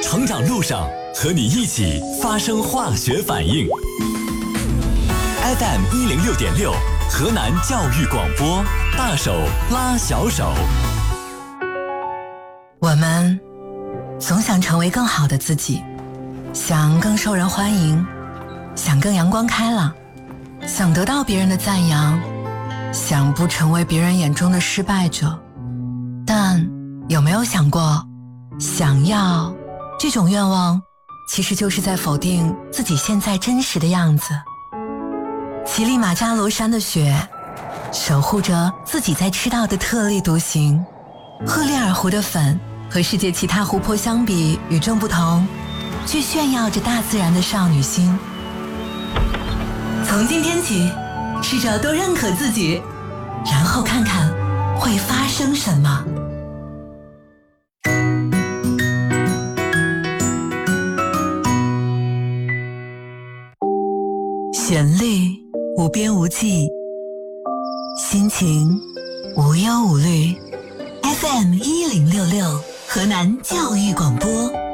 成长路上和你一起发生化学反应。FM106.6，河南教育广播，大手拉小手。 我们总想成为更好的自己，想更受人欢迎，想更阳光开朗，想得到别人的赞扬，想不成为别人眼中的失败者。但有没有想过，想要这种愿望其实就是在否定自己现在真实的样子。乞力马扎罗山的雪守护着自己在赤道的特立独行，赫列尔湖的粉和世界其他湖泊相比与众不同，却炫耀着大自然的少女心。从今天起，试着多认可自己，然后看看会发生什么。旋律无边无际，心情无忧无虑。FM1066，河南教育广播。